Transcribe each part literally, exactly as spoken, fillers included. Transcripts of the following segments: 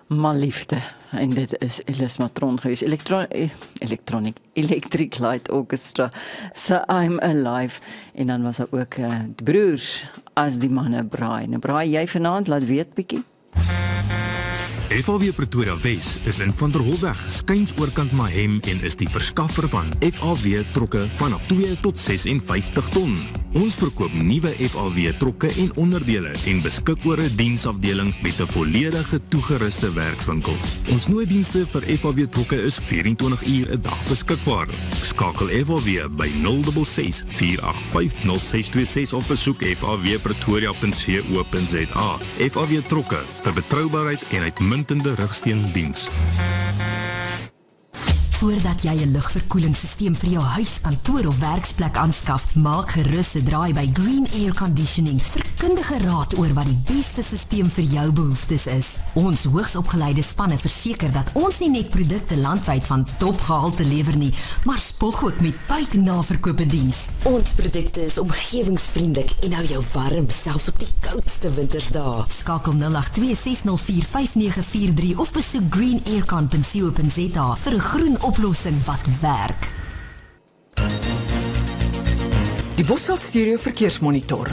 Malliefde. En dit is Elis Matron gewees. Elektro Electronic Electric Light Orchestra. So I'm Alive. En dan was daar ook uh, die broers as die manne braai. Nou braai jy vanaand, laat weet bietjie. F A W Pretoria Wes is in Van der Holweg, skuins oorkant Mahem en is die verskaffer van F A W trokke vanaf twee tot ses en vyftig ton. Ons verkoop nuwe F A W trokke en onderdele en beskik oor 'n diensafdeling met 'n volledige toegeruste werkswinkel. Ons nooddienste vir F A W trokke is vierentwintig uur 'n dag beskikbaar. Skakel F A W by nul ses ses, vier agt vyf, nul ses twee ses of besoek f a w pretoria punt co punt za. F A W trokke vir betroubaarheid en uitmuntende rigsteendiens. Voordat jy 'n lugverkoelingssysteem vir jou huis, kantoor of werksplek aanskaf, maak gerus 'n draai by Green Air Conditioning vir kundige raad oor wat die beste systeem vir jou behoeftes is. Ons hoogsopgeleide spanne verseker dat ons nie net produkte landwyd van topgehalte lewer nie, maar spog ook met buiknaverkope diens. Ons produkte is omgewingsvriendelik en hou jou warm, selfs op die koudste wintersdae. Skakel nul agt twee ses nul vier vyf nege vier drie of besoek green air con punt co punt za vir 'n groen oplossing wat werk. Die Bosveld Stereo Verkeersmonitor.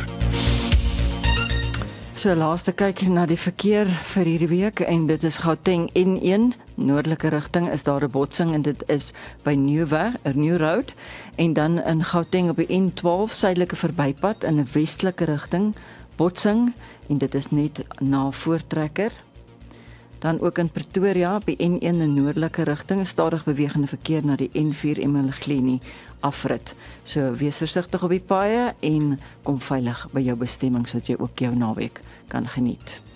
So laaste kyk na die verkeer vir hierdie week en dit is Gauteng N een, noordelike rigting is daar 'n botsing en dit is by Nieuwweg, New Road en dan in Gauteng op die N twaalf suidelike verbypad in 'n westelike rigting, botsing en dit is net na Voortrekker. Dan ook in Pretoria op die N een in noordelike rigting, stadig bewegende verkeer na die N vier Emelegeni afrit. So wees versigtig op die paaie en kom veilig by jou bestemming sodat jy ook jou naweek kan geniet.